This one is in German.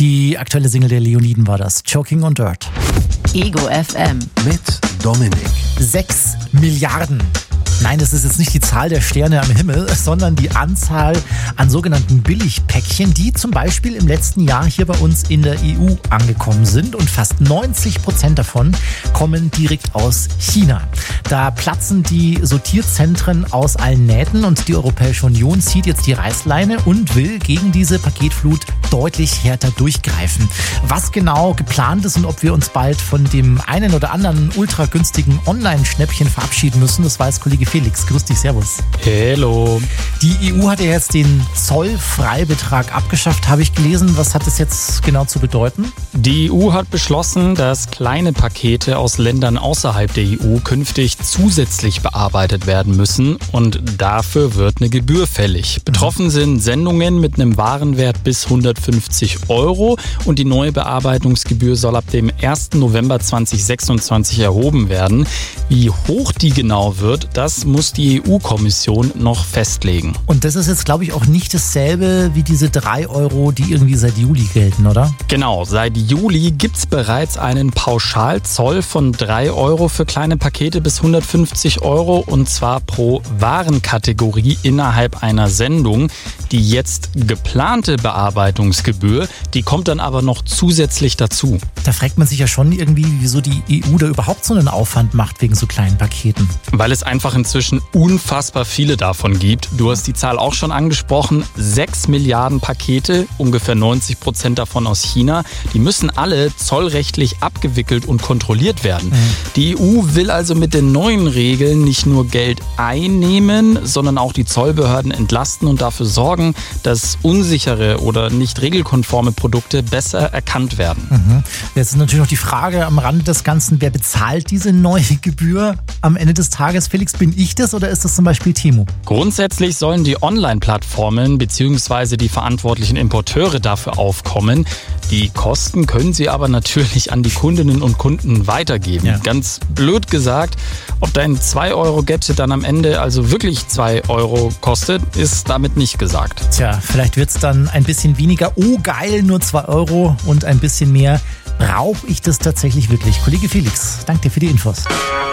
Die aktuelle Single der Leoniden war das. Choking on Dirt. Ego FM. Mit Dominik. 6 Milliarden. Nein, das ist jetzt nicht die Zahl der Sterne am Himmel, sondern die Anzahl an sogenannten Billigpäckchen, die zum Beispiel im letzten Jahr hier bei uns in der EU angekommen sind. Und fast 90% davon kommen direkt aus China. Da platzen die Sortierzentren aus allen Nähten und die Europäische Union zieht jetzt die Reißleine und will gegen diese Paketflut deutlich härter durchgreifen. Was genau geplant ist und ob wir uns bald von dem einen oder anderen ultra günstigen Online-Schnäppchen verabschieden müssen, das weiß Kollege Felix. Grüß dich, servus. Hello. Die EU hat ja jetzt den Zollfreibetrag abgeschafft, habe ich gelesen. Was hat das jetzt genau zu bedeuten? Die EU hat beschlossen, dass kleine Pakete aus Ländern außerhalb der EU künftig zusätzlich bearbeitet werden müssen und dafür wird eine Gebühr fällig. Betroffen sind Sendungen mit einem Warenwert bis 150 € und die neue Bearbeitungsgebühr soll ab dem 1. November 2026 erhoben werden. Wie hoch die genau wird, das muss die EU-Kommission noch festlegen. Und das ist jetzt, glaube ich, auch nicht dasselbe wie diese 3 € die irgendwie seit Juli gelten, oder? Genau, seit Juli gibt es bereits einen Pauschalzoll von 3 € für kleine Pakete bis 150 € und zwar pro Warenkategorie innerhalb einer Sendung. Die jetzt geplante Bearbeitungsgebühr, die kommt dann aber noch zusätzlich dazu. Da fragt man sich ja schon irgendwie, wieso die EU da überhaupt so einen Aufwand macht wegen so kleinen Paketen. Weil es einfach inzwischen unfassbar viele davon gibt. Du hast die Zahl auch schon angesprochen. 6 Milliarden Pakete, ungefähr 90% davon aus China. Die müssen alle zollrechtlich abgewickelt und kontrolliert werden. Die EU will also mit den neuen Regeln nicht nur Geld einnehmen, sondern auch die Zollbehörden entlasten und dafür sorgen, dass unsichere oder nicht regelkonforme Produkte besser erkannt werden. Jetzt ist natürlich noch die Frage am Rande des Ganzen, wer bezahlt diese neue Gebühr am Ende des Tages? Felix, bin ich das oder ist das zum Beispiel Temu? Grundsätzlich sollen die Online-Plattformen bzw. die verantwortlichen Importeure dafür aufkommen. Die Kosten können sie aber natürlich an die Kundinnen und Kunden weitergeben. Ja. Ganz blöd gesagt, ob dein 2-Euro-Gadget dann am Ende also wirklich 2 € kostet, ist damit nicht gesagt. Tja, vielleicht wird es dann ein bisschen weniger, oh geil, nur 2 € und ein bisschen mehr, brauche ich das tatsächlich wirklich? Kollege Felix, danke dir für die Infos.